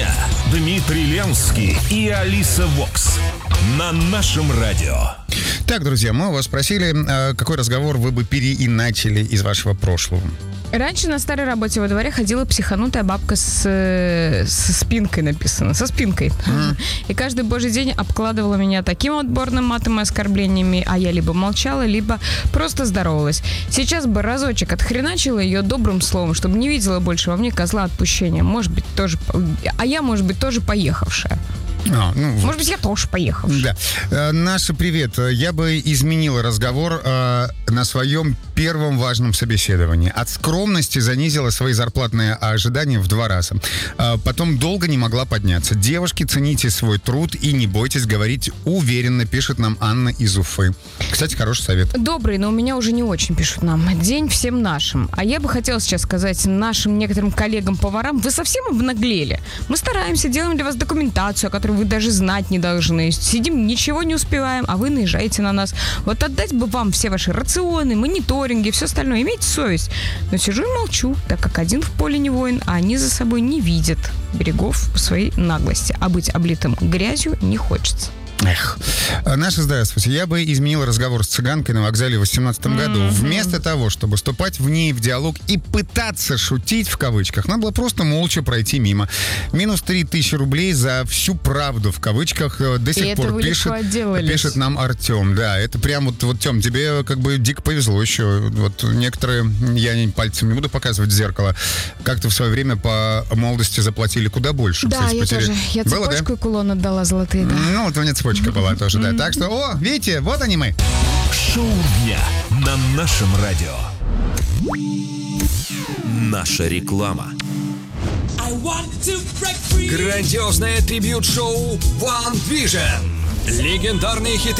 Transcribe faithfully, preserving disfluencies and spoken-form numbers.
дня. Дмитрий Ленский и Алиса Вокс на нашем радио. Так, друзья, мы у вас спросили, какой разговор вы бы переиначили из вашего прошлого. Раньше на старой работе во дворе ходила психанутая бабка с, со спинкой написано, со спинкой. Mm. И каждый божий день обкладывала меня таким отборным матом и оскорблениями, а я либо молчала, либо просто здоровалась. Сейчас бы разочек отхреначила ее добрым словом, чтобы не видела больше во мне козла отпущения. Может быть, тоже... А я, может быть, тоже поехавшая. А, ну, Может быть, я тоже поехал. Да. Э, Наша привет. Я бы изменила разговор э, на своем первом важном собеседовании. От скромности занизила свои зарплатные ожидания в два раза. Э, потом долго не могла подняться. Девушки, цените свой труд и не бойтесь говорить уверенно, пишет нам Анна из Уфы. Кстати, хороший совет. Добрый, но у меня уже не очень пишут нам. День всем нашим. А я бы хотела сейчас сказать нашим некоторым коллегам-поварам: вы совсем обнаглели? Мы стараемся, делаем для вас документацию, о которой вы даже знать не должны. Сидим, ничего не успеваем, а вы наезжаете на нас. Вот отдать бы вам все ваши рационы, мониторинги, все остальное. Имейте совесть. Но сижу и молчу, так как один в поле не воин, а они за собой не видят берегов своей наглости. А быть облитым грязью не хочется. Эх. Наша, здравствуйте. Я бы изменил разговор с цыганкой на вокзале в восемнадцатом году. Mm-hmm. Вместо того, чтобы вступать в ней в диалог и пытаться шутить, в кавычках, надо было просто молча пройти мимо. Минус три тысячи рублей за всю правду, в кавычках, до сих и пор пишет, пишет нам Артем. Да, это прям вот, вот, Тем, тебе как бы дико повезло еще. Вот некоторые, я пальцем не буду показывать в зеркало, как-то в свое время по молодости заплатили куда больше. Да, кстати, я потери... тоже. Я цепочку Было, да? и кулон отдала золотые, да. Ну, вот у меня цепочка была тоже, да. Так что, о, видите, вот они мы. Шоу дня на нашем радио. Наша реклама. Грандиозное трибьют-шоу One Vision. Легендарные хиты